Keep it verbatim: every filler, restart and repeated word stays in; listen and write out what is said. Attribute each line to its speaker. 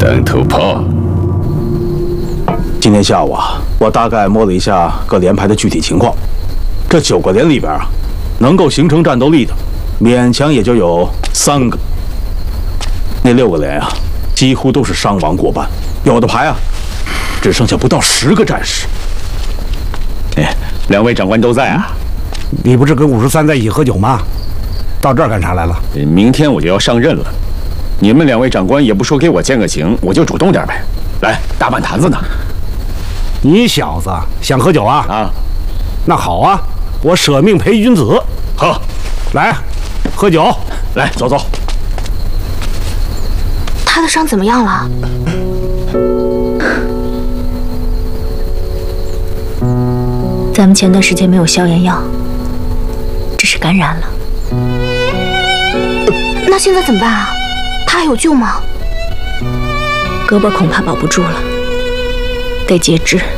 Speaker 1: 当头炮。
Speaker 2: 今天下午啊，我大概摸了一下各连排的具体情况，这九个连里边啊，能够形成战斗力的，勉强也就有三个。那六个连啊，几乎都是伤亡过半，有的排啊，只剩下不到十个战士。
Speaker 1: 哎，两位长官都在啊？
Speaker 3: 你不是跟五十三在一起喝酒吗？到这儿干啥来了？
Speaker 1: 明天我就要上任了，你们两位长官也不说给我见个情，我就主动点呗。来，大半坛子呢。
Speaker 3: 你小子想喝酒啊？
Speaker 1: 啊，
Speaker 3: 那好啊，我舍命陪君子。
Speaker 1: 喝，
Speaker 3: 来，喝酒。
Speaker 1: 来，走走。
Speaker 4: 他的伤怎么样了？
Speaker 5: 咱们前段时间没有消炎药，只是感染了。
Speaker 4: 那现在怎么办啊？他还有救吗？
Speaker 5: 胳膊恐怕保不住了，得截肢。